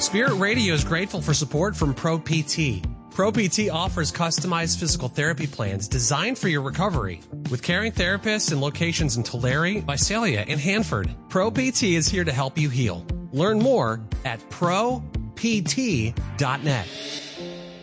Spirit Radio is grateful for support from Pro PT. Pro PT offers customized physical therapy plans designed for your recovery. With caring therapists in locations in Tulare, Visalia, and Hanford, Pro PT is here to help you heal. Learn more at ProPT.net.